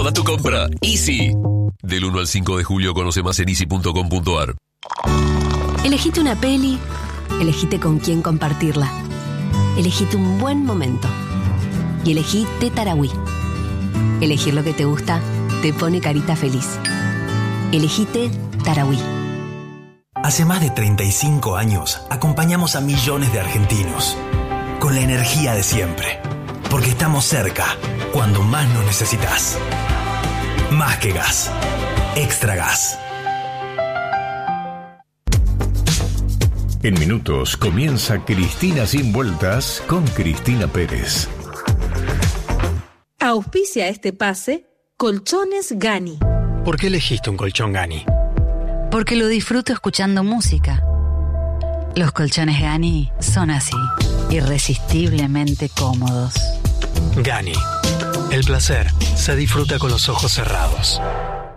toda tu compra. Easy. Del 1 al 5 de julio conoce más en easy.com.ar. Elegite una peli, elegite con quién compartirla. Elegite un buen momento. Y elegí Té Tarahui. Elegir lo que te gusta te pone carita feliz. Elegí Té Tarahui. Hace más de 35 años acompañamos a millones de argentinos con la energía de siempre, porque estamos cerca cuando más nos necesitas. Más que gas, Extra Gas. En minutos comienza Cristina Sin Vueltas con Cristina Pérez. Auspicia este pase Colchones Gani. ¿Por qué elegiste un colchón Gani? Porque lo disfruto escuchando música. Los colchones Gani son así, irresistiblemente cómodos. Gani. El placer se disfruta con los ojos cerrados.